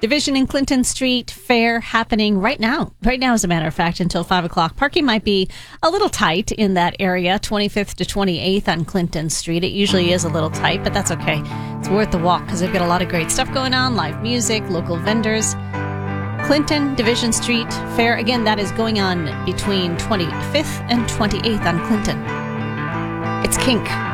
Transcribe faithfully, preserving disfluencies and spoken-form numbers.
Division and Clinton Street Fair happening right now. Right now, as a matter of fact, until five o'clock. Parking might be a little tight in that area, twenty-fifth to twenty-eighth on Clinton Street. It usually is a little tight, but that's okay. It's worth the walk because they've got a lot of great stuff going on, live music, local vendors. Clinton, Division Street Fair. Again, that is going on between twenty-fifth and twenty-eighth on Clinton. It's Kink.